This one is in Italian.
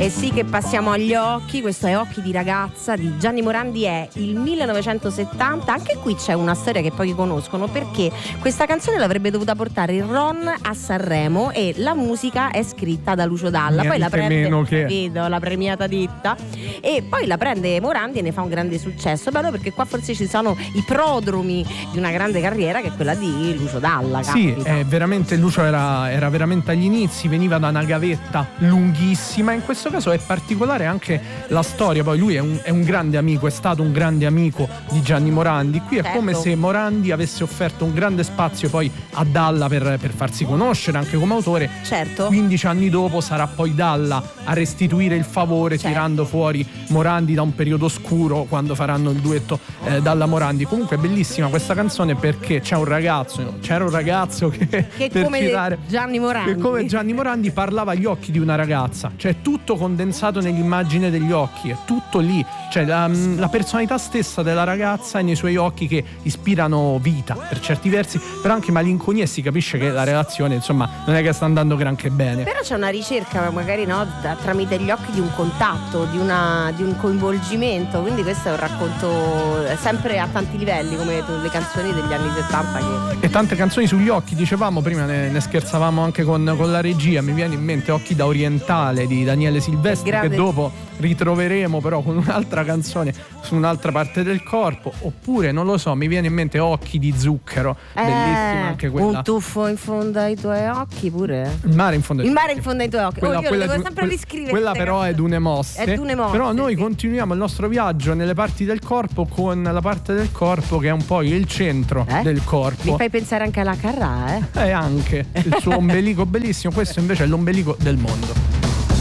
E sì che passiamo agli occhi, questo è Occhi di ragazza di Gianni Morandi, è il 1970, anche qui c'è una storia che pochi conoscono perché questa canzone l'avrebbe dovuta portare il Ron a Sanremo e la musica è scritta da Lucio Dalla, poi la prende, vedo, la premiata ditta, e poi la prende Morandi e ne fa un grande successo, bello perché qua forse ci sono i prodromi di una grande carriera che è quella di Lucio Dalla. Sì, veramente Lucio era veramente agli inizi, veniva da una gavetta lunghissima. In questo caso è particolare anche la storia, poi lui è un grande amico, è stato un grande amico di Gianni Morandi. Qui è come se Morandi avesse offerto un grande spazio poi a Dalla per farsi conoscere anche come autore. Certo. 15 anni dopo sarà poi Dalla a restituire il favore, tirando fuori Morandi da un periodo oscuro quando faranno il duetto Dalla Morandi. Comunque è bellissima questa canzone perché c'era un ragazzo che per come citare, Gianni Morandi, che come Gianni Morandi parlava agli occhi di una ragazza, cioè tutto condensato nell'immagine degli occhi, è tutto lì, cioè la personalità stessa della ragazza è nei suoi occhi che ispirano vita per certi versi, però anche malinconia, e si capisce che la relazione insomma non è che sta andando granché bene. Però c'è una ricerca magari tramite gli occhi di un contatto, di un coinvolgimento, quindi questo è un racconto sempre a tanti livelli come le canzoni degli anni 70 e tante canzoni sugli occhi, dicevamo prima, ne scherzavamo anche con la regia, mi viene in mente Occhi da Orientale di Daniele Silvestri, che dopo ritroveremo però con un'altra canzone su un'altra parte del corpo, oppure non lo so, mi viene in mente Occhi di Zucchero, bellissima anche quella. Un tuffo in fondo ai tuoi occhi pure? Il mare in fondo ai tuoi occhi. Io lo devo sempre riscrivere. Quella però è Dune Mosse. Però noi continuiamo il nostro viaggio nelle parti del corpo con la parte del corpo che è un po' il centro del corpo. Mi fai pensare anche alla Carrà, anche il suo ombelico bellissimo, questo invece è l'ombelico del mondo.